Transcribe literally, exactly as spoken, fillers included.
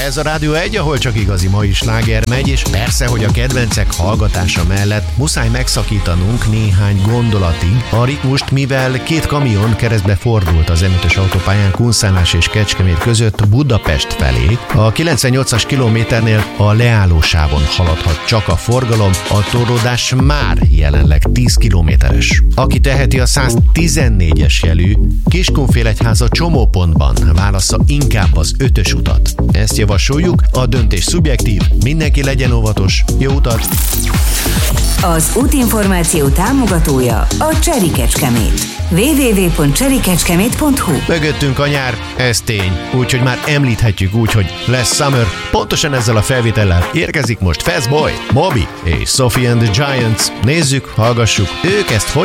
Ez a Rádió egy, ahol csak igazi mai sláger megy, és persze, hogy a kedvencek hallgatása mellett muszáj megszakítanunk néhány gondolatig a ritmust, mivel két kamion keresztbe fordult az em ötös autópályán Kunszálás és Kecskemét között Budapest felé. A kilencvennyolcas kilométernél a leállósávon haladhat csak a forgalom, a torlódás már jelenleg tíz kilométeres. Aki teheti a száztizennégyes jelű Kiskunfélegyháza csomópontban, válassza inkább az ötös utat. Ezt javasoljuk, a döntés szubjektív, mindenki legyen óvatos, jó utat! Az útinformáció támogatója a Cseri Kecskemét. double-u double-u double-u pont cseri kecskemét pont hu Mögöttünk a nyár, ez tény, úgyhogy már említhetjük úgy, hogy lesz Summer. Pontosan ezzel a felvétellel érkezik most Fastboy, Moby és Sophie and the Giants. Nézzük, hallgassuk, ők ezt hogy